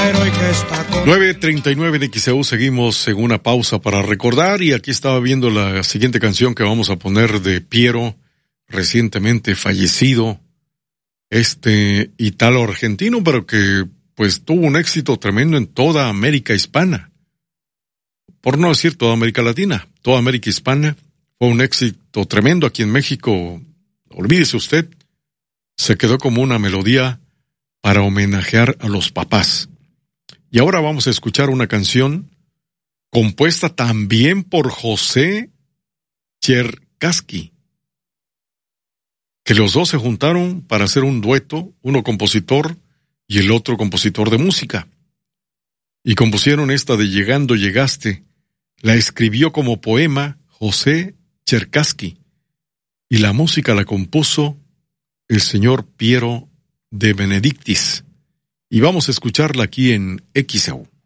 pero hoy que está con... 9:39 de XEU, seguimos en una pausa para recordar, y aquí estaba viendo la siguiente canción que vamos a poner de Piero, recientemente fallecido, italo argentino, pero que pues tuvo un éxito tremendo en toda América hispana, por no decir toda América Latina, toda América hispana. Fue un éxito tremendo aquí en México. Olvídese usted, se quedó como una melodía para homenajear a los papás. Y ahora vamos a escuchar una canción compuesta también por José Cherkassky, que los dos se juntaron para hacer un dueto, uno compositor y el otro compositor de música. Y compusieron esta de Llegando Llegaste. La escribió como poema José Cherkassky y la música la compuso el señor Piero de Benedictis. Y vamos a escucharla aquí en XEU.